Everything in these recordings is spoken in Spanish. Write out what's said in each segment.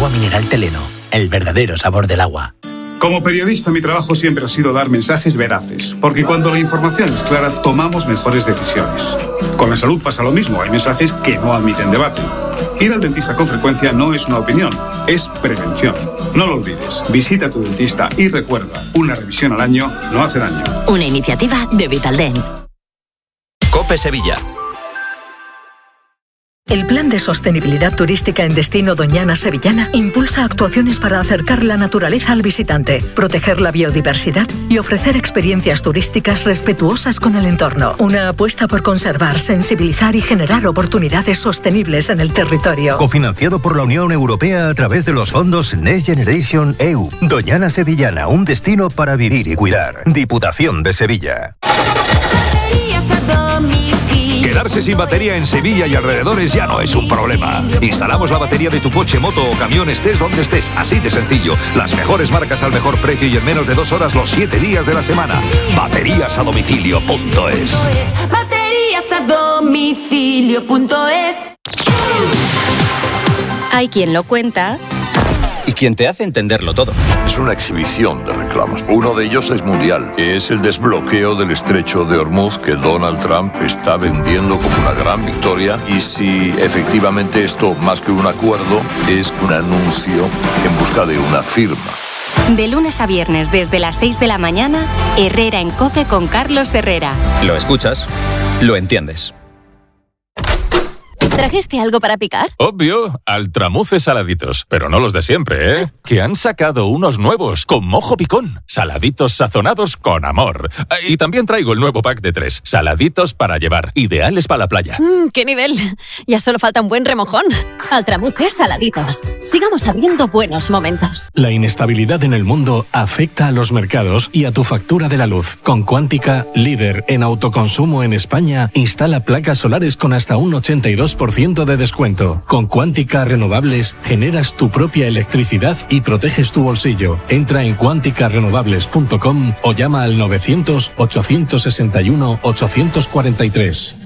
Agua mineral Teleno, el verdadero sabor del agua. Como periodista, mi trabajo siempre ha sido dar mensajes veraces, porque cuando la información es clara, tomamos mejores decisiones. Con la salud pasa lo mismo, hay mensajes que no admiten debate. Ir al dentista con frecuencia no es una opinión, es prevención. No lo olvides, visita a tu dentista y recuerda, una revisión al año no hace daño. Una iniciativa de Vitaldent. COPE Sevilla. El Plan de Sostenibilidad Turística en Destino Doñana Sevillana impulsa actuaciones para acercar la naturaleza al visitante, proteger la biodiversidad y ofrecer experiencias turísticas respetuosas con el entorno. Una apuesta por conservar, sensibilizar y generar oportunidades sostenibles en el territorio. Cofinanciado por la Unión Europea a través de los fondos Next Generation EU. Doñana Sevillana, un destino para vivir y cuidar. Diputación de Sevilla. Quedarse sin batería en Sevilla y alrededores ya no es un problema. Instalamos la batería de tu coche, moto o camión, estés donde estés, así de sencillo. Las mejores marcas al mejor precio y en menos de 2 horas los 7 días de la semana. Bateriasadomicilio.es. Bateriasadomicilio.es. Hay quien lo cuenta Y quien te hace entenderlo todo. Es una exhibición de reclamos. Uno de ellos es mundial, que es el desbloqueo del estrecho de Hormuz que Donald Trump está vendiendo como una gran victoria. Y si efectivamente esto, más que un acuerdo, es un anuncio en busca de una firma. De lunes a viernes desde las 6 de la mañana, Herrera en COPE con Carlos Herrera. Lo escuchas, lo entiendes. ¿Trajiste algo para picar? Obvio, Altramuces saladitos, pero no los de siempre, ¿eh? Que han sacado unos nuevos con mojo picón, saladitos sazonados con amor. Y también traigo el nuevo pack de 3, saladitos para llevar, ideales para la playa. ¡Qué nivel! Ya solo falta un buen remojón. Altramuces saladitos. Sigamos abriendo buenos momentos. La inestabilidad en el mundo afecta a los mercados y a tu factura de la luz. Con Quántica, líder en autoconsumo en España, instala placas solares con hasta un 82% de descuento. Con Quántica Renovables generas tu propia electricidad y proteges tu bolsillo. Entra en quanticarenovables.com o llama al 900-861-843.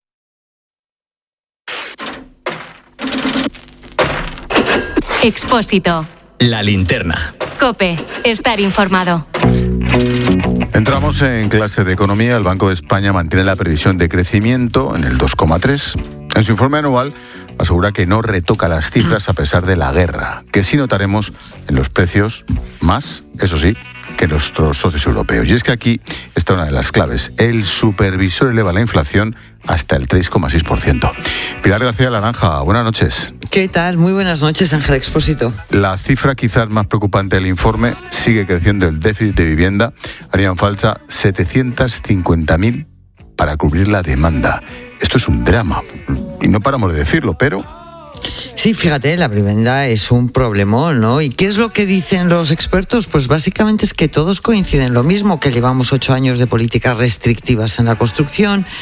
Expósito. La linterna. COPE. Estar informado. Entramos en clase de economía. El Banco de España mantiene la previsión de crecimiento en el 2,3. En su informe anual asegura que no retoca las cifras a pesar de la guerra, que sí notaremos en los precios más, eso sí, que nuestros socios europeos. Y es que aquí está una de las claves. El supervisor eleva la inflación hasta el 3,6%. Pilar García Laranja, buenas noches. ¿Qué tal? Muy buenas noches, Ángel Expósito. La cifra quizás más preocupante del informe: sigue creciendo el déficit de vivienda. Harían falta 750.000 para cubrir la demanda. Esto es un drama y no paramos de decirlo, pero... Sí, fíjate, la vivienda es un problemón, ¿no? ¿Y qué es lo que dicen los expertos? Pues básicamente es que todos coinciden lo mismo, que llevamos 8 años de políticas restrictivas en la construcción,